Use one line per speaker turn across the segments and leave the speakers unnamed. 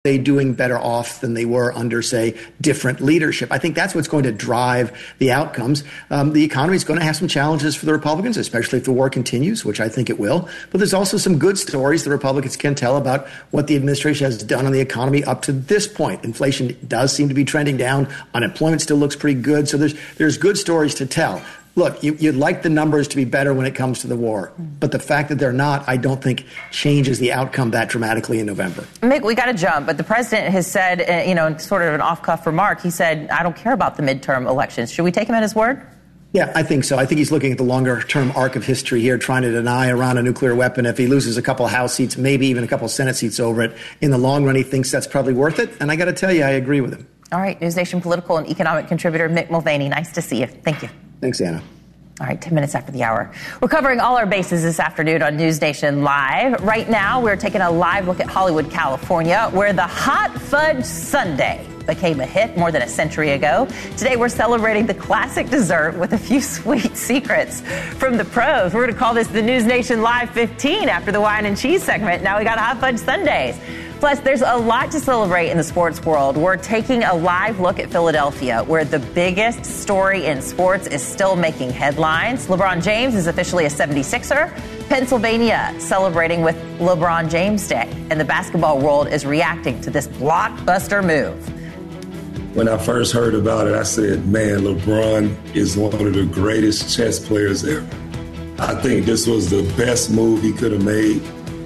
they doing better off than they were under, say, different leadership? I think that's what's going to drive the outcomes. The economy is going to have some challenges for the Republicans, especially if the war continues, which I think it will. But there's also some good stories the Republicans can tell about what the administration has done on the economy up to this point. Inflation does seem to be trending down. Unemployment still looks pretty good. So there's good stories to tell. Look, you'd like the numbers to be better when it comes to the war, but the fact that they're not, I don't think changes the outcome that dramatically in November.
Mick, we got to jump, but the president has said, in sort of an off-cuff remark, he said, I don't care about the midterm elections. Should we take him at his word?
Yeah, I think so. I think he's looking at the longer-term arc of history here, trying to deny Iran a nuclear weapon. If he loses a couple of House seats, maybe even a couple of Senate seats over it, in the long run, he thinks that's probably worth it. And I got to tell you, I agree with him.
All right, NewsNation political and economic contributor Mick Mulvaney. Nice to see you. Thank you.
Thanks, Anna.
All right, 10 minutes after the hour. We're covering all our bases this afternoon on NewsNation Live. Right now, we're taking a live look at Hollywood, California, where the hot fudge sundae became a hit more than a century ago. Today, we're celebrating the classic dessert with a few sweet secrets from the pros. We're going to call this the NewsNation Live 15 after the wine and cheese segment. Now we got hot fudge sundaes. Plus, there's a lot to celebrate in the sports world. We're taking a live look at Philadelphia, where the biggest story in sports is still making headlines. LeBron James is officially a 76er. Pennsylvania celebrating with LeBron James Day. And the basketball world is reacting to this blockbuster move.
When I first heard about it, I said, man, LeBron is one of the greatest chess players ever. I think this was the best move he could have made.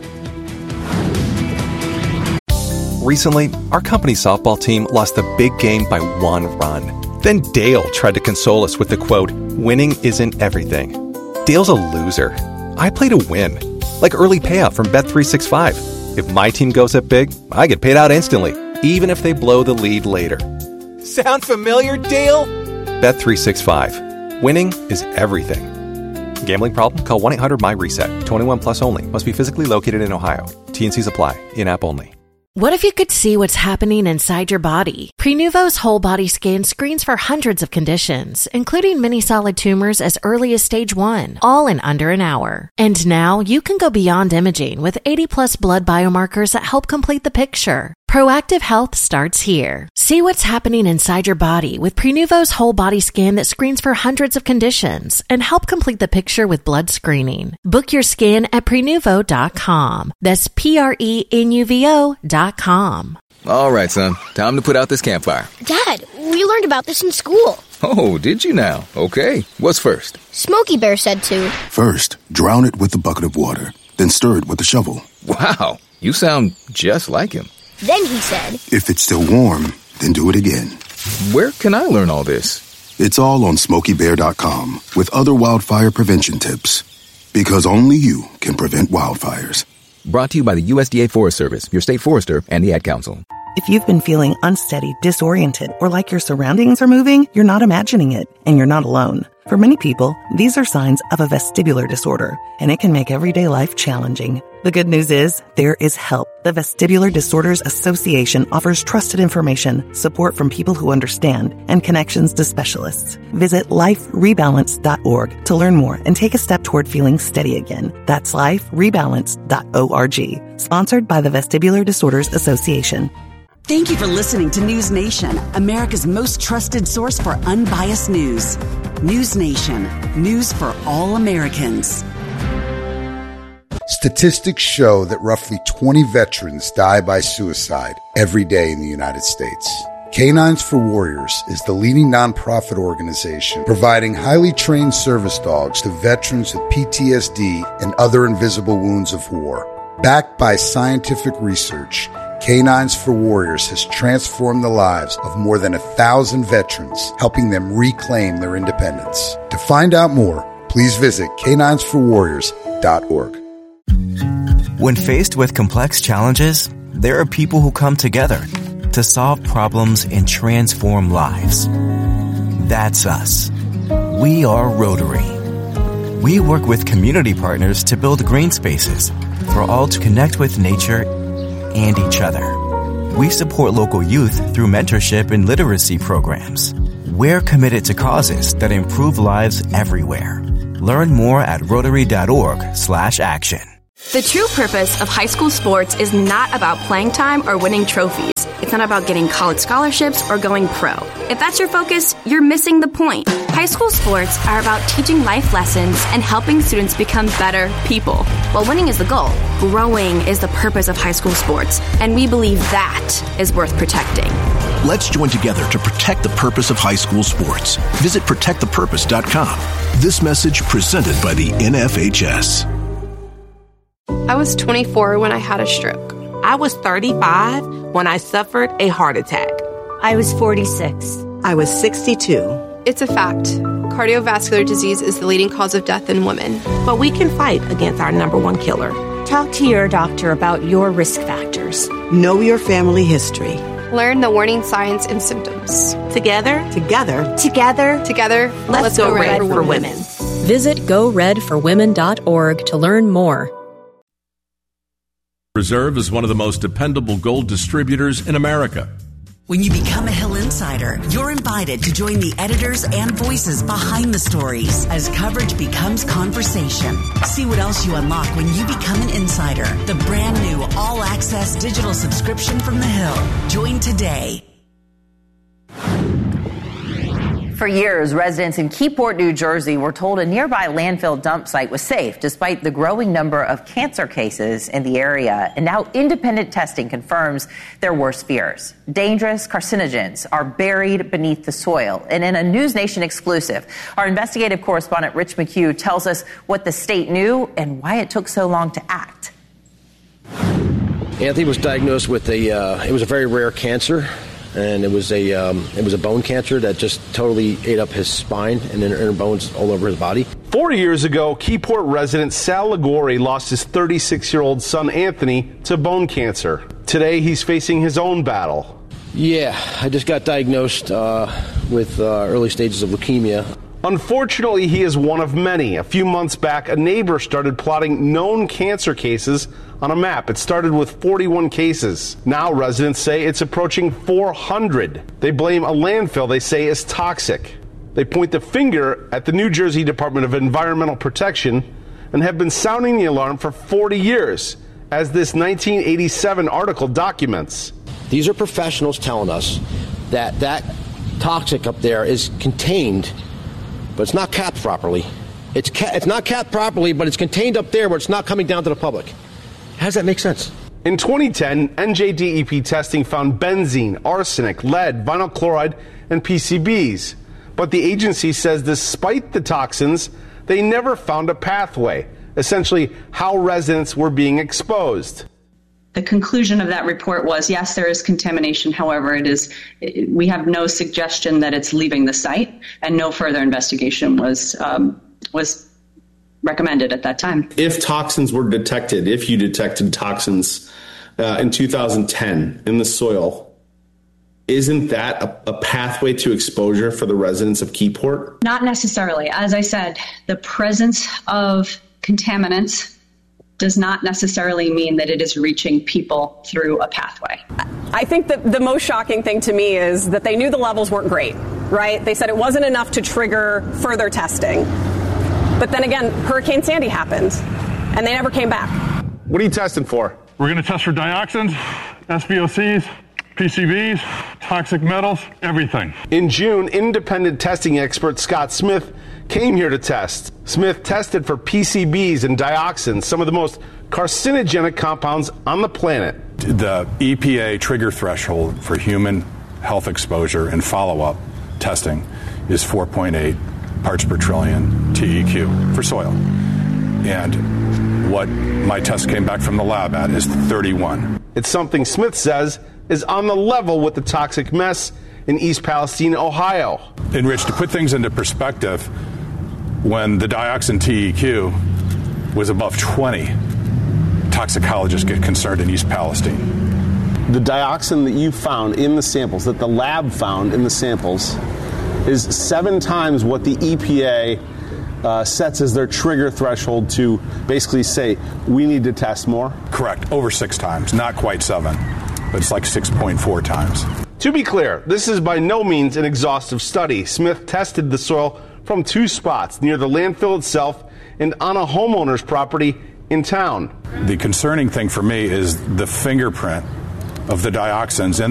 Recently, our company's softball team lost the big game by 1 run. Then Dale tried to console us with the quote, winning isn't everything. Dale's a loser. I play to win. Like early payout from Bet365. If my team goes up big, I get paid out instantly, even if they blow the lead later. Sound familiar, Dale? Bet365. Winning is everything. Gambling problem? Call 1-800-MY-RESET. 21 plus only. Must be physically located in Ohio. T&Cs apply. In-app only.
What if you could see what's happening inside your body? Prenuvo's whole body scan screens for hundreds of conditions, including many solid tumors as early as stage 1, all in under an hour. And now you can go beyond imaging with 80+ blood biomarkers that help complete the picture. Proactive health starts here. See what's happening inside your body with Prenuvo's whole body scan that screens for hundreds of conditions and help complete the picture with blood screening. Book your scan at Prenuvo.com. That's Prenuvo.com.
All right, son. Time to put out this campfire.
Dad, we learned about this in school.
Oh, did you now? Okay. What's first?
Smokey Bear said to.
First, drown it with a bucket of water. Then stir it with a shovel.
Wow. You sound just like him.
Then he said,
if it's still warm, then do it again.
Where can I learn all this?
It's all on SmokeyBear.com with other wildfire prevention tips. Because only you can prevent wildfires.
Brought to you by the USDA Forest Service, your state forester, and the Ad Council.
If you've been feeling unsteady, disoriented, or like your surroundings are moving, you're not imagining it, and you're not alone. For many people, these are signs of a vestibular disorder, and it can make everyday life challenging. The good news is, there is help. The Vestibular Disorders Association offers trusted information, support from people who understand, and connections to specialists. Visit liferebalance.org to learn more and take a step toward feeling steady again. That's liferebalance.org. Sponsored by the Vestibular Disorders Association.
Thank you for listening to News Nation, America's most trusted source for unbiased news. News Nation, news for all Americans.
Statistics show that roughly 20 veterans die by suicide every day in the United States. Canines for Warriors is the leading nonprofit organization providing highly trained service dogs to veterans with PTSD and other invisible wounds of war. Backed by scientific research, Canines for Warriors has transformed the lives of more than 1,000 veterans, helping them reclaim their independence. To find out more, please visit caninesforwarriors.org.
When faced with complex challenges, there are people who come together to solve problems and transform lives. That's us. We are Rotary. We work with community partners to build green spaces for all to connect with nature and each other. We support local youth through mentorship and literacy programs. We're committed to causes that improve lives everywhere. Learn more at Rotary.org/action.
The true purpose of high school sports is not about playing time or winning trophies. It's not about getting college scholarships or going pro. If that's your focus, you're missing the point. High school sports are about teaching life lessons and helping students become better people. While winning is the goal, growing is the purpose of high school sports, and we believe that is worth protecting.
Let's join together to protect the purpose of high school sports. Visit protectthepurpose.com. This message presented by the NFHS.
I was 24 when I had a stroke.
I was 35 when I suffered a heart attack.
I was 46.
I was 62.
It's a fact. Cardiovascular disease is the leading cause of death in women.
But we can fight against our number one killer.
Talk to your doctor about your risk factors.
Know your family history.
Learn the warning signs and symptoms.
Together,
let's go Red for Women.
Visit GoRedForWomen.org to learn more.
Reserve is one of the most dependable gold distributors in America.
When you become a Hill Insider, you're invited to join the editors and voices behind the stories as coverage becomes conversation. See what else you unlock when you become an insider. The brand new all-access digital subscription from The Hill. Join today.
For years, residents in Keyport, New Jersey were told a nearby landfill dump site was safe despite the growing number of cancer cases in the area. And now independent testing confirms their worst fears. Dangerous carcinogens are buried beneath the soil. And in a News Nation exclusive, our investigative correspondent Rich McHugh tells us what the state knew and why it took so long to act.
Anthony was diagnosed with it was a very rare cancer. And it was a bone cancer that just totally ate up his spine and inner bones all over his body.
4 years ago, Keyport resident Sal Ligori lost his 36-year-old son Anthony to bone cancer. Today, he's facing his own battle.
Yeah, I just got diagnosed with early stages of leukemia.
Unfortunately, he is one of many. A few months back, a neighbor started plotting known cancer cases on a map. It started with 41 cases. Now residents say it's approaching 400. They blame a landfill they say is toxic. They point the finger at the New Jersey Department of Environmental Protection and have been sounding the alarm for 40 years, as this 1987 article documents.
These are professionals telling us that toxic up there is contained, but it's not capped properly. It's not capped properly, but it's contained up there where it's not coming down to the public. How does that make sense?
In 2010, NJDEP testing found benzene, arsenic, lead, vinyl chloride, and PCBs. But the agency says despite the toxins, they never found a pathway, essentially how residents were being exposed.
The conclusion of that report was, yes, there is contamination. However, we have no suggestion that it's leaving the site, and no further investigation was recommended at that time.
If toxins were detected, if you detected toxins in 2010 in the soil, isn't that a pathway to exposure for the residents of Keyport?
Not necessarily. As I said, the presence of contaminants does not necessarily mean that it is reaching people through a pathway.
I think that the most shocking thing to me is that they knew the levels weren't great, right? They said it wasn't enough to trigger further testing. But then again, Hurricane Sandy happened, and they never came back.
What are you testing for?
We're going to test for dioxins, SVOCs, PCBs, toxic metals, everything.
In June, independent testing expert Scott Smith came here to test. Smith tested for PCBs and dioxins, some of the most carcinogenic compounds on the planet.
The EPA trigger threshold for human health exposure and follow-up testing is 4.8 parts per trillion TEQ for soil. And what my test came back from the lab at is 31.
It's something Smith says is on the level with the toxic mess in East Palestine, Ohio.
And Rich, to put things into perspective, when the dioxin TEQ was above 20, toxicologists get concerned in East Palestine.
The dioxin that you found in the samples, that the lab found in the samples, is 7 times what the EPA sets as their trigger threshold to basically say, we need to test more?
Correct. Over 6 times. Not quite 7, but it's like 6.4 times.
To be clear, this is by no means an exhaustive study. Smith tested the soil from 2 spots, near the landfill itself and on a homeowner's property in town.
The concerning thing for me is the fingerprint of the dioxins in